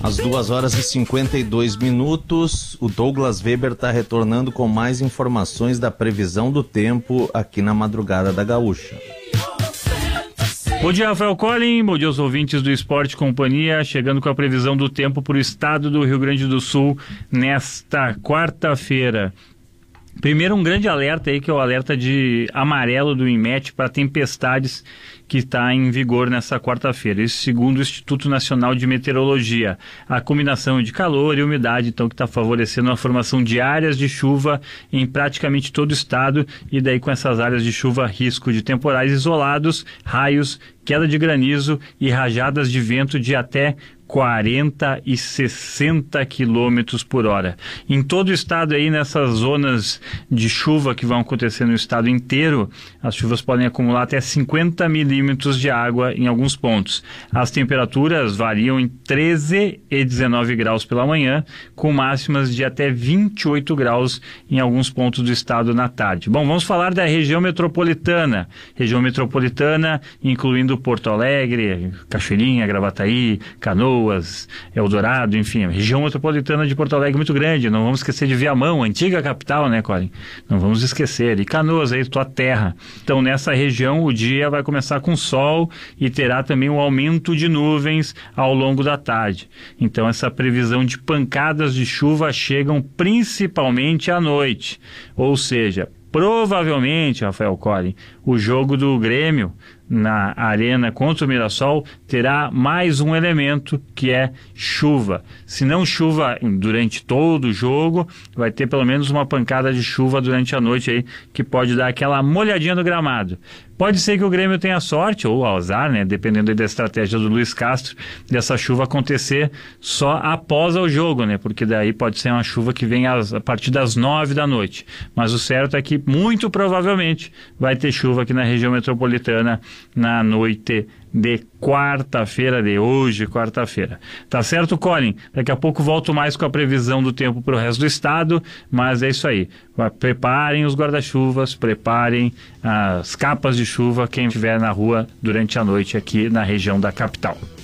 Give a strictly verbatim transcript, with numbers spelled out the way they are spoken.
Às duas horas e cinquenta e dois minutos, o Douglas Weber está retornando com mais informações da previsão do tempo aqui na Madrugada da Gaúcha. Bom dia, Rafael Collin, bom dia aos ouvintes do Esporte Companhia, chegando com a previsão do tempo para o estado do Rio Grande do Sul nesta quarta-feira. Primeiro, um grande alerta aí, que é o alerta de amarelo do INMET para tempestades que está em vigor nessa quarta-feira. Isso segundo o Instituto Nacional de Meteorologia. A combinação de calor e umidade, então, que está favorecendo a formação de áreas de chuva em praticamente todo o estado, e daí com essas áreas de chuva, risco de temporais isolados, raios, queda de granizo e rajadas de vento de até quarenta e sessenta quilômetros por hora. Em todo o estado aí, nessas zonas de chuva que vão acontecer no estado inteiro, as chuvas podem acumular até cinquenta milímetros de água em alguns pontos. As temperaturas variam em treze e dezenove graus pela manhã, com máximas de até vinte e oito graus em alguns pontos do estado na tarde. Bom, vamos falar da região metropolitana. Região metropolitana, incluindo Porto Alegre, Cachoeirinha, Gravataí, Canoas, Eldorado, enfim, a região metropolitana de Porto Alegre é muito grande. Não vamos esquecer de Viamão, antiga capital, né, Colin? Não vamos esquecer. E Canoas, aí, tua terra. Então, nessa região, o dia vai começar com sol e terá também um aumento de nuvens ao longo da tarde. Então, essa previsão de pancadas de chuva chegam principalmente à noite. Ou seja, provavelmente, Rafael Collin, o jogo do Grêmio na Arena contra o Mirassol terá mais um elemento, que é chuva. Se não chuva durante todo o jogo, vai ter pelo menos uma pancada de chuva durante a noite aí, que pode dar aquela molhadinha no gramado. Pode ser que o Grêmio tenha sorte, ou azar, né, dependendo aí da estratégia do Luiz Castro, dessa chuva acontecer só após o jogo, né, porque daí pode ser uma chuva que vem às, a partir das nove da noite. Mas o certo é que, muito provavelmente, vai ter chuva aqui na região metropolitana na noite de quarta-feira, de hoje, quarta-feira. Tá certo, Colin? Daqui a pouco volto mais com a previsão do tempo para o resto do estado, mas é isso aí. Preparem os guarda-chuvas, preparem as capas de chuva, quem estiver na rua durante a noite aqui na região da capital.